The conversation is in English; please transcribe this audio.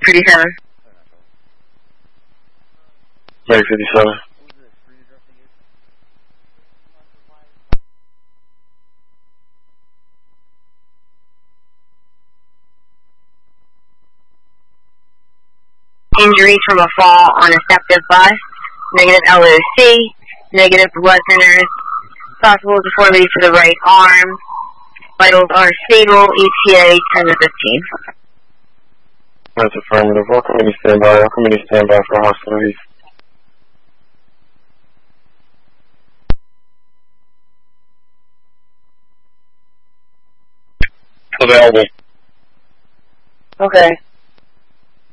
57. May 57. Injury from a fall on a SEPTA bus. Negative LOC. Negative blood thinners. Possible deformity to the right arm. Vitals are stable. ETA 10 to 15. That's affirmative. All committee standby. All committee standby for hospital release. Available. Okay.